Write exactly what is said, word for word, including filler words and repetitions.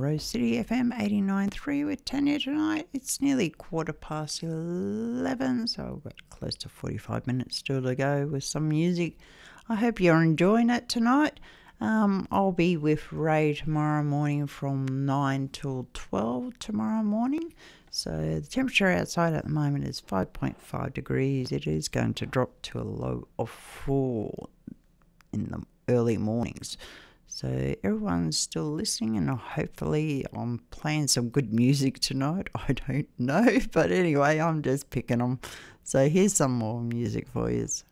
Rose City F M eighty-nine point three with Tanya tonight. It's nearly quarter past eleven, so I've got close to forty-five minutes still to go with some music. I hope you're enjoying it tonight. Um, I'll be with Ray tomorrow morning from nine till twelve tomorrow morning. So the temperature outside at the moment is five point five degrees. It is going to drop to a low of four in the early mornings. So everyone's still listening, and hopefully I'm playing some good music tonight. I don't know, but anyway, I'm just picking them. So here's some more music for you.